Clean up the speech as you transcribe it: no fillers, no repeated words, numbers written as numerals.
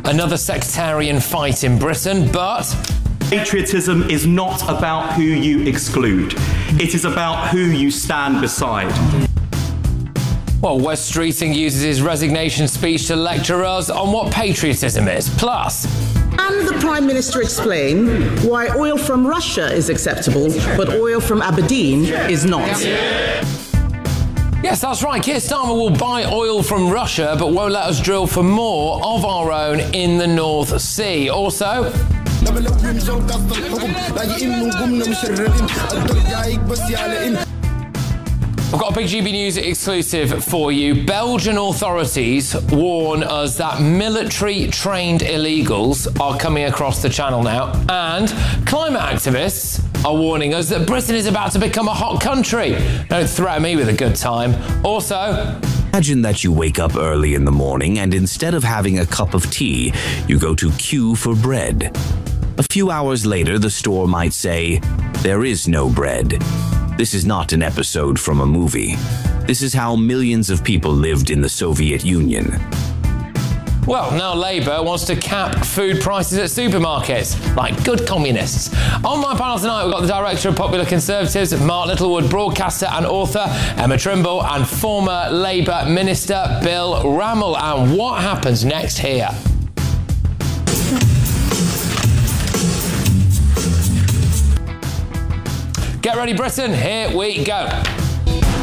Another sectarian fight in Britain, but patriotism is not about who you exclude. It is about who you stand beside. Well, Wes Streeting uses his resignation speech to lecture us on what patriotism is. Plus, can the Prime Minister explain why oil from Russia is acceptable, but oil from Aberdeen is not? Yes, that's right. Keir Starmer will buy oil from Russia, but won't let us drill for more of our own in the North Sea. Also, I've got a big GB News exclusive for you. Belgian authorities warn us that military-trained illegals are coming across the channel now, and climate activists are warning us that Britain is about to become a hot country. Don't threaten me with a good time. Also, imagine that you wake up early in the morning and instead of having a cup of tea, you go to queue for bread. A few hours later, the store might say, "There is no bread." This is not an episode from a movie. This is how millions of people lived in the Soviet Union. well, now Labour wants to cap food prices at supermarkets, like good communists. On my panel tonight, we've got the Director of Popular Conservatives, Mark Littlewood, broadcaster and author Emma Trimble, and former Labour Minister Bill Rammell. And what happens next here? Get ready, Britain. Here we go.